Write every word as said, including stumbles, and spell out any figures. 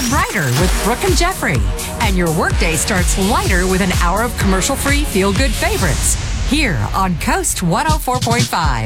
brighter with Brooke and Jeffrey. And your workday starts lighter with an hour of commercial-free feel-good favorites. Here on Coast one oh four point five.